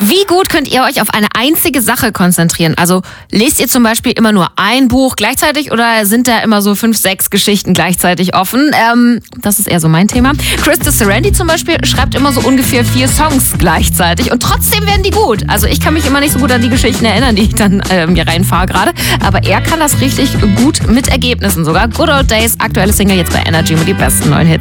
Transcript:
Wie gut könnt ihr euch auf eine einzige Sache konzentrieren? Also lest ihr zum Beispiel immer nur ein Buch gleichzeitig oder sind da immer so 5, 6 Geschichten gleichzeitig offen? Das ist eher so mein Thema. Krista Serendi zum Beispiel schreibt immer so ungefähr 4 Songs gleichzeitig und trotzdem werden die gut. Also ich kann mich immer nicht so gut an die Geschichten erinnern, die ich dann hier reinfahre gerade. Aber er kann das richtig gut mit Ergebnissen sogar. Good Old Days, aktuelle Single jetzt bei Energy mit die besten neuen Hits.